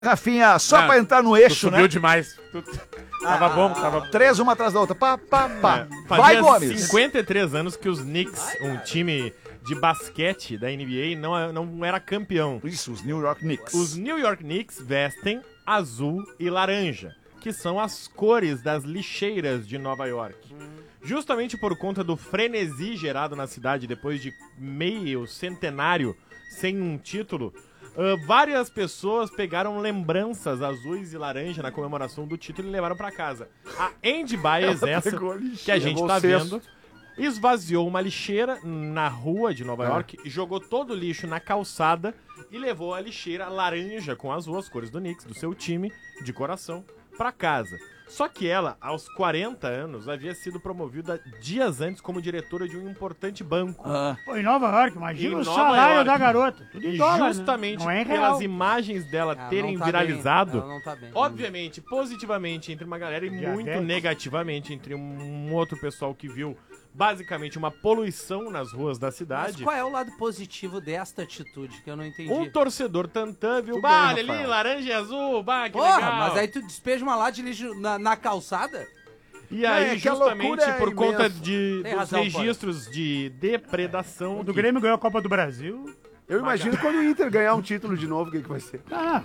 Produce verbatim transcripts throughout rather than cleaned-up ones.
Rafinha, só Não, pra entrar no eixo, subiu né? demais. Tu- Tava bom, tava... Três, uma atrás da outra. Pá, pá, pá. É, Vai, fazia Gomes. cinquenta e três anos que os Knicks, um time de basquete da N B A, não, não era campeão. Isso, os New York Knicks. Os New York Knicks vestem azul e laranja, que são as cores das lixeiras de Nova York. Justamente por conta do frenesi gerado na cidade depois de meio centenário sem um título, Uh, várias pessoas pegaram lembranças azuis e laranja na comemoração do título e levaram pra casa. A Andy Baez, essa que a gente tá vendo, esvaziou uma lixeira na rua de Nova York, jogou todo o lixo na calçada e levou a lixeira laranja com azul, as cores do Knicks, do seu time de coração, pra casa. Só que ela, aos quarenta anos, havia sido promovida dias antes como diretora de um importante banco. Ah. Pô, em Nova York, imagina Em o Nova salário York. da garota. Tudo em E dólar, né? justamente Não é em pelas real. imagens dela Ela terem não tá viralizado, bem, ela não tá bem. obviamente, positivamente entre uma galera e muito Diabetes. negativamente entre um outro pessoal que viu basicamente uma poluição nas ruas da Mas cidade. qual é o lado positivo desta atitude que eu não entendi? Um torcedor tantã viu, Tudo bah, bem, ali, Rafael. laranja e azul, bah, que Porra, legal. mas aí tu despeja uma lata de lixo na, na calçada? E aí, É, que a justamente loucura é por conta imensa. de, Tem dos razão, registros de depredação... Quando o que- Grêmio ganhou a Copa do Brasil... Eu imagino quando o Inter ganhar um título de novo, o que, que vai ser? Ah,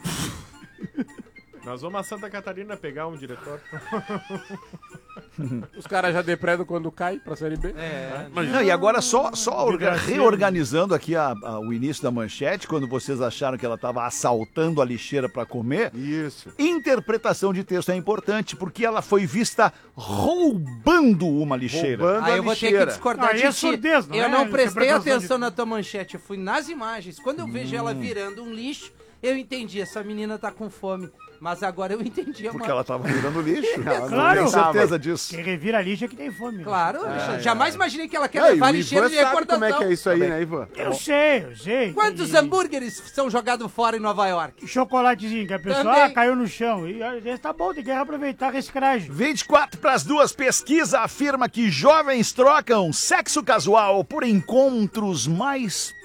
Nós vamos a Santa Catarina pegar um diretor. Os caras já depredam quando cai pra Série B. É. Não, e agora só, só orga- reorganizando aqui a- a- o início da manchete, quando vocês acharam que ela estava assaltando a lixeira para comer, Isso. interpretação de texto é importante, porque ela foi vista roubando uma lixeira. Roubando Aí a eu vou ter que lixeira. discordar Não, aí de é ti. surdez, não Eu é não prestei interpretação atenção de- na tua manchete, eu fui nas imagens. Quando eu vejo Hum. ela virando um lixo, eu entendi, essa menina tá com fome. Mas agora eu entendi a Porque ma- ela estava virando lixo. Ela Claro. Tenho tava. certeza disso. quem revira lixo é que tem fome. né? Claro, jamais imaginei que ela quer Não, e levar o lixeira Ivan de sabe recordação. como é que é isso aí, né, Ivan? Eu sei, eu sei. Quantos E- hambúrgueres são jogados fora em Nova York? Chocolatezinho, que a pessoa Também. ah, caiu no chão. E às vezes tá bom, tem que reaproveitar a reciclagem. vinte e quatro para as duas, pesquisa afirma que jovens trocam sexo casual por encontros mais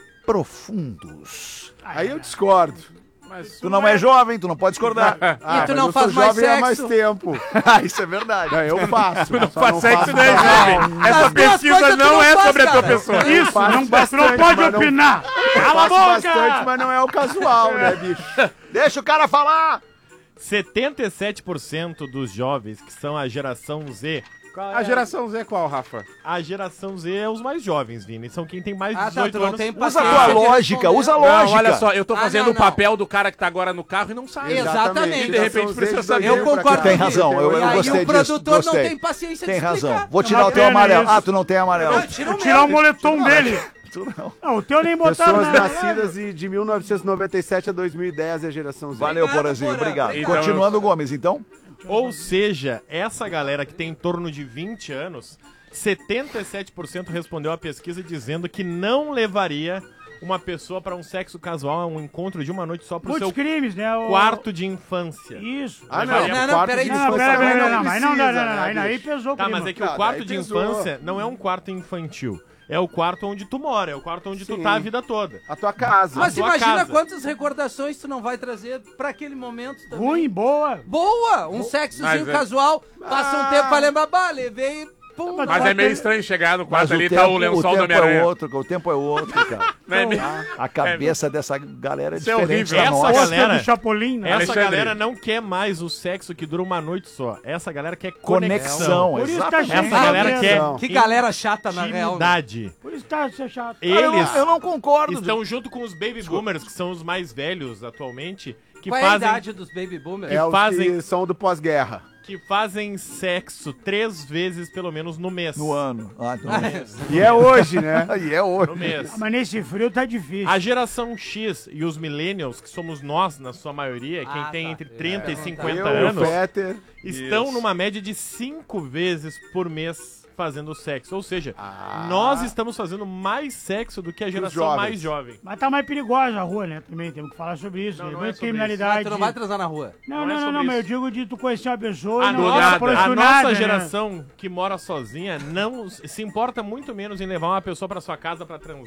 profundos. Aí eu discordo. Mas Tu não é jovem, tu não pode discordar. Ah, tu mas não eu faz sou mais jovem há mais sexo? tempo. Ah, isso é verdade. Não, eu faço. não só faz sexo, faço né, pra- jovem? Essa As duas pesquisa coisas tu não não é faz, sobre a tua cara. pessoa. Eu Isso, faço não, tu bastante, não pode mas não- opinar. Eu Cala a faço boca! bastante, mas não é o casual, né, bicho? Deixa o cara falar. setenta e sete por cento dos jovens que são a geração Z. Qual é A geração Z é qual, Rafa? A geração Z é os mais jovens, Vini. São quem tem mais de Ah, tá, dezoito tu não anos. tem Usa a paciência tua de lógica, responder. usa a Não, lógica. olha só, eu tô Ah, fazendo não, o não. papel do cara que tá agora no carro e não sabe. Exatamente. E de repente Geração precisa Z, saber. Eu dois mil pra concordo cá. Tem razão, eu, eu E aí gostei o disso. produtor não Gostei. tem paciência de Tem explicar. razão. Vou É tirar uma o teu pena amarelo. isso. Ah, tu não tem amarelo. Não, tira o Vou tirar o meu. moletom dele. Tu não. Não, o teu nem botaram Pessoas na... nascidas de, de mil novecentos e noventa e sete a dois mil e dez é a geração Z. Valeu, Obrigado, Porazinho. Porã. Obrigado. Obrigado. Continuando, Gomes, então. Ou seja, essa galera que tem em torno de vinte anos, setenta e sete por cento respondeu à pesquisa dizendo que não levaria uma pessoa para um sexo casual, a um encontro de uma noite só pro Muitos seu crimes, né? O... quarto de infância. Isso. Ah, não. Levaria- Não, não, quarto peraí, de Não, desculpa, pera, infância pera, não não, mas não, não, precisa, não, não, né, aí, aí bicho? pesou, Tá, primo. mas é que o Não, quarto daí de pesou. infância não é um quarto infantil. É o quarto onde tu mora, é o quarto onde tu Sim. tá a vida toda. A tua casa. Mas sua imagina casa. quantas recordações tu não vai trazer pra aquele momento também. Ruim, boa. Boa! Um sexozinho Mas é- casual, passa um tempo pra lembrar, bah, levei, pum. Mas Mas é meio estranho chegar no quarto Mas ali o e tempo, tá o lençol o do tempo é Homem-Aranha. outro, o tempo é outro, cara. Não é meio- A cabeça dessa galera é Isso é diferente horrível. da Essa nossa. Oscar galera- do Chapolin, né? Essa Alexandre. galera não quer mais o sexo que dura uma noite só. Essa galera quer conexão. Conexão, Por isso tá exatamente. cheio Essa de galera merda. quer Não. Que galera chata na real. né? intimidade. Por isso tá ser chato. Cara, eu, Eles não, eu não concordo. estão junto com os baby boomers, que são os mais velhos atualmente, que Qual é a fazem, idade dos baby boomers? É os fazem- que são do pós-guerra. que fazem sexo três vezes, pelo menos, no mês. No ano. Ah, no mês. E é hoje, né? E é hoje. No mês. Ah, mas nesse frio tá difícil. A geração X e os millennials, que somos nós, na sua maioria, quem Ah, tem tá. entre trinta e É, cinquenta Eu, o anos, Peter. estão Isso. numa média de cinco vezes por mês fazendo sexo. Ou seja, nós estamos fazendo mais sexo do que a geração jovens. mais jovem. Mas tá mais perigosa a rua, né? Também temos que falar sobre isso. Não, Tem não muita é sobre criminalidade. Tu não vai transar na rua. Não, Não não, é não, sobre não, mas eu isso. digo de tu conhecer uma pessoa A, e não nossa, olhar a por isso nossa nada, né? geração que mora sozinha não se importa muito menos em levar uma pessoa pra sua casa pra transar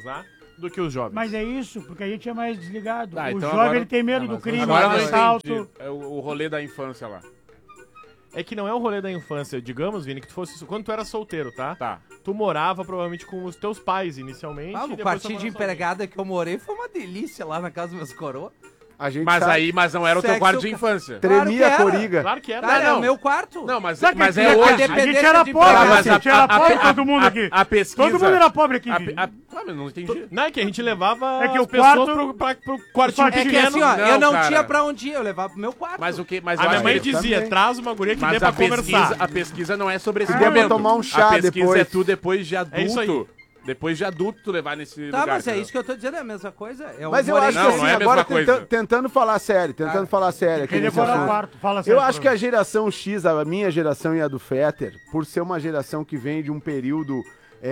do que os jovens. Mas é isso, porque a gente é mais desligado. Ah, o então jovem agora- ele tem medo Ah, do mas crime, agora do eu não assalto. entendi. É o, o rolê da infância lá. É que não é o rolê da infância. Digamos, Vini, que tu fosse... Quando tu era solteiro, tá? Tá. Tu morava provavelmente com os teus pais inicialmente. Ah, e no depois quartinho tu de morava sozinho. empregada que eu morei foi uma delícia lá na casa dos meus coroas. A gente Mas sabe- aí, mas não era o teu Sexo quarto de ca- infância. Claro Tremia que a era. coriga. Claro que era. Cara, é não. o meu quarto. Não, mas, Sabe mas que é a- hoje. A gente Dependência era de pobre, empregado. a Mas a- gente era a- pobre, a- todo mundo a- aqui. a pesquisa- Todo mundo era pobre aqui. A, Vini. a, ah, mas não entendi. Não, é que a gente levava É que as o pessoas quarto- pro, pra, pro quartinho É É que pequeno. assim, ó, Não, eu não cara. tinha pra onde ir, eu levava pro meu quarto. Mas o que? Mas A eu minha acho mãe que- dizia, também. traz uma guria que dê Mas pra a pesquisa, conversar. a pesquisa não é sobre esse Dê pra momento. tomar um chá A pesquisa depois. é tu depois de adulto. É isso aí. Depois de adulto tu levar nesse Tá, lugar. mas é entendeu? isso que eu tô dizendo, é a mesma coisa. Eu Mas eu morei acho que Não, assim, não é a mesma agora coisa. tenta- tentando falar sério, tentando falar sério aqui Quem nesse decorar o assunto. quarto, fala sério. Eu acho que a pra geração X, a minha geração e a do Fetter, por ser uma geração que vem de um período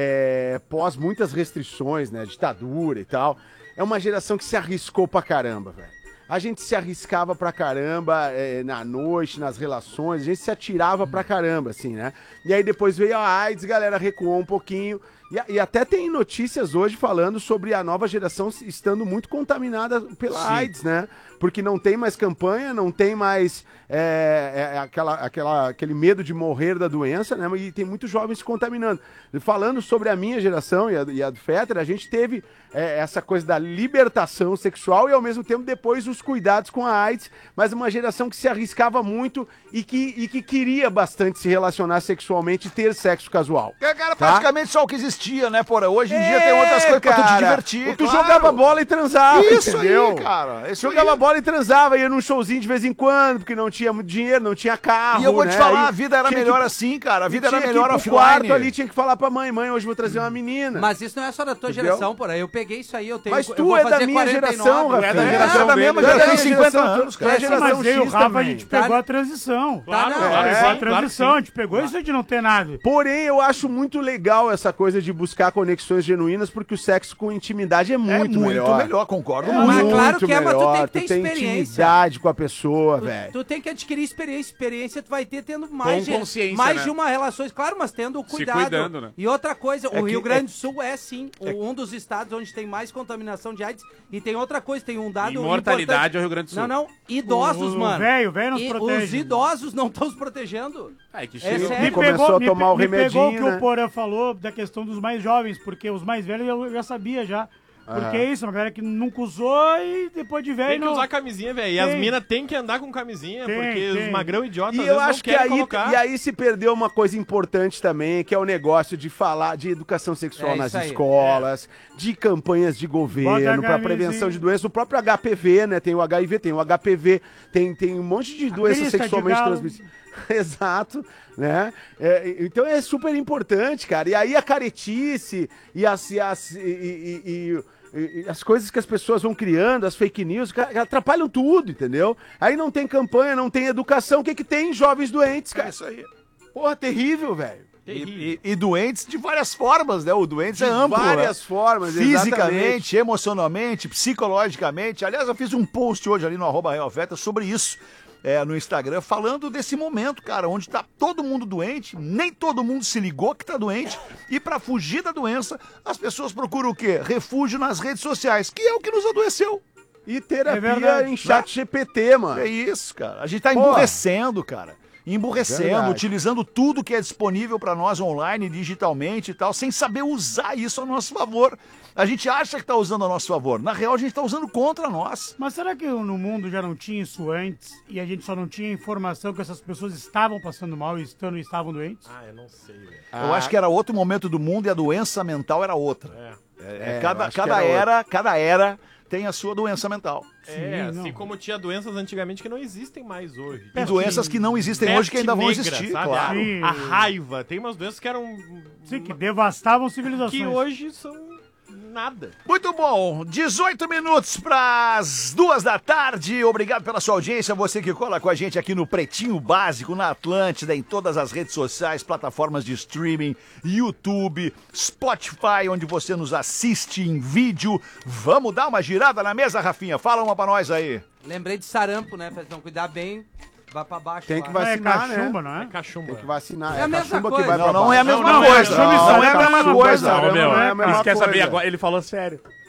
é, pós muitas restrições, né, ditadura e tal, é uma geração que se arriscou pra caramba, velho. A gente se arriscava pra caramba é, na noite, nas relações, a gente se atirava pra caramba, assim, né? E aí depois veio a AIDS, galera recuou um pouquinho. E, a- e até tem notícias hoje falando sobre a nova geração estando muito contaminada pela AIDS, né? Porque não tem mais campanha, não tem mais é, é, aquela, aquela, aquele medo de morrer da doença, né? E tem muitos jovens se contaminando. E falando sobre a minha geração e a, e a do Fetter, a gente teve é, essa coisa da libertação sexual e ao mesmo tempo depois os cuidados com a AIDS, mas uma geração que se arriscava muito e que, e que queria bastante se relacionar sexualmente e ter sexo casual. É, cara, Tá? praticamente só o que existia, né, porra? Hoje em dia tem outras coisas pra tu te cara. divertir. Tu claro. jogava bola e transava, Isso entendeu? aí, cara. Isso Jogava aí. bola e transava, ia num showzinho de vez em quando, porque não tinha muito dinheiro, não tinha carro. E eu vou te né? falar, Aí a vida era tinha melhor que- assim, cara. A vida tinha era que ir melhor pro offline. quarto ali, tinha que falar pra mãe, mãe, hoje vou trazer uma menina. Mas isso não é só da tua Entendeu? geração, porra. Eu peguei isso aí, eu tenho Mas eu tu vou é da fazer minha quarenta e nove. geração, Tu é da Rafael. geração É da mesma dele, geração, né? tem cinquenta Geração- anos, tu é cara. a geração Mas eu e o X Rafa, a também. gente pegou Tá? a transição. Claro, Tá, claro, Pegou sim, a claro que transição, sim. a gente pegou isso de não ter nada. Porém, eu acho muito legal essa coisa de buscar conexões genuínas, porque o sexo com intimidade é É muito, muito melhor. melhor, concordo. É Mas muito. muito claro que é, mas tu tem melhor. que ter Tu tem experiência. intimidade com a pessoa, Tu, velho. tu tem que adquirir experiência. Experiência tu vai ter tendo mais, de, consciência, mais né? de uma relação. Claro, mas tendo cuidado. cuidando, né? E outra coisa, o É que- Rio é- Grande do Sul é sim o- um dos estados onde tem mais contaminação de AIDS. E tem outra coisa, tem um dado Imortalidade importante. é o Rio Grande do Sul. Não, não. Idosos, O- o mano. velho, o velho nos E protege. Os idosos não estão se protegendo. É que É chega... sério. Me começou pegou, a tomar me, o me pegou o remedinho, que né? o Porã falou da questão dos mais jovens, porque os mais velhos eu já sabia já. Porque é isso, uma galera que nunca usou e depois de velho Tem que não... usar camisinha, velho. E as Tem. minas têm que andar com camisinha, Tem, porque tem. os magrão idiotas E às eu vezes acho não que querem aí, colocar. e aí se perdeu uma coisa importante também, que é o negócio de falar de educação sexual É nas isso aí. escolas, de campanhas de Bota governo a para camisinha. prevenção de doenças, o próprio H P V, né? Tem o H I V, tem o H P V, tem, tem um monte de doenças crista de sexualmente galo. transmissíveis. Exato, né? É, então é super importante, cara. E aí a caretice e as, e as, e- e- e- e- e as coisas que as pessoas vão criando, as fake news, cara, atrapalham tudo, entendeu? Aí não tem campanha, não tem educação. O que que tem? Jovens doentes, É cara. isso aí. Porra, terrível, velho. E, e- e doentes de várias formas, né? O doentes De é amplo. várias né? formas, Fisicamente, exatamente. emocionalmente, psicologicamente. Aliás, eu fiz um post hoje ali no arroba Real Feta sobre isso. É, no Instagram, falando desse momento, cara, onde tá todo mundo doente, nem todo mundo se ligou que tá doente, e pra fugir da doença, as pessoas procuram o quê? Refúgio nas redes sociais, que é o que nos adoeceu. E terapia verdade. em chat G P T, mano. É isso, cara. A gente tá Pô. emburrecendo, cara. Emburrecendo, Verdade. utilizando tudo que é disponível pra nós online, digitalmente e tal, sem saber usar isso a nosso favor. A gente acha que tá usando a nosso favor. Na real, a gente tá usando contra nós. Mas será que no mundo já não tinha isso antes e a gente só não tinha informação que essas pessoas estavam passando mal e estando, estavam doentes? Ah, eu não sei, velho. Eu acho que era outro momento do mundo e a doença mental era outra. É. É, É, cada eu acho que cada era era, cada era tem a sua doença mental. É, Sim, assim não. como tinha doenças antigamente que não existem mais hoje. E doenças que não existem hoje que ainda vão Peste existir, negra, claro. sabe? Sim. A, a raiva. Tem umas doenças que eram... Sim, que devastavam civilizações. que hoje são nada. Muito bom, dezoito minutos para as duas da tarde. Obrigado pela sua audiência, você que cola com a gente aqui no Pretinho Básico, na Atlântida, em todas as redes sociais, plataformas de streaming, YouTube, Spotify, onde você nos assiste em vídeo. Vamos dar uma girada na mesa, Rafinha? Fala uma pra nós aí. Lembrei de sarampo, né? Pra não cuidar bem, vai pra baixo. Tem lá. que Não, é vacinar, cachumba, né? não é? É cachumba. Tem que vacinar. É a mesma cachumba coisa. que vai Não, pra não baixo. é a mesma Não, não, é coisa. chumbo e Não, sarampo é a é a mesma mesma coisa. Ô, meu, não é a mesma Mas quer saber coisa. agora? Ele falou sério.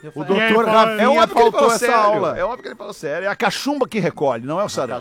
O E aí, doutor fala- Rafinha É óbvio que ele faltou falou essa sério. aula. É óbvio que ele falou sério. É a cachumba que recolhe, não é o sarampo.